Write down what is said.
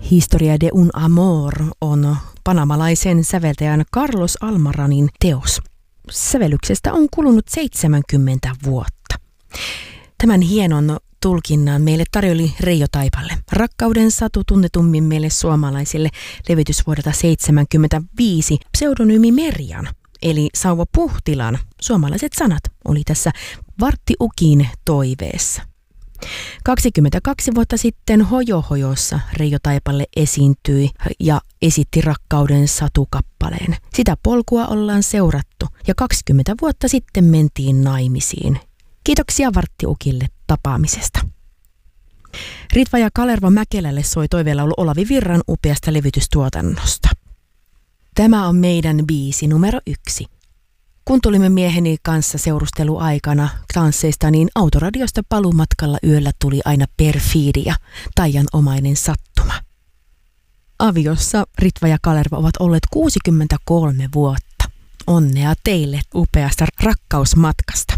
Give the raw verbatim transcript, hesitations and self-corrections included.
Historia de un amor on panamalaisen säveltäjän Carlos Almaranin teos. Sävellyksestä on kulunut seitsemänkymmentä vuotta. Tämän hienon tulkinnan meille tarjoli Reijo Taipalle. Rakkauden satu tunnetummin meille suomalaisille levitys vuodelta seitsemänkymmentäviisi. Pseudonyymi Merjan, eli Sauva Puhtilan suomalaiset sanat, oli tässä Vartti Ukin toiveessa. kaksikymmentäkaksi vuotta sitten Hojo-Hojossa Reijo Taipalle esiintyi ja esitti Rakkauden satukappaleen. Sitä polkua ollaan seurattu ja kaksikymmentä vuotta sitten mentiin naimisiin. Kiitoksia Vartti Ukille tapaamisesta. Ritva ja Kalervo Mäkelälle soi toiveelaulu Olavi Virran upeasta levytystuotannosta. Tämä on meidän biisi numero yksi. Kun tulimme mieheni kanssa seurusteluaikana tansseista, niin autoradiosta paluumatkalla yöllä tuli aina perfiidia, taianomainen sattuma. Aviossa Ritva ja Kalervo ovat olleet kuusikymmentäkolme vuotta. Onnea teille upeasta rakkausmatkasta.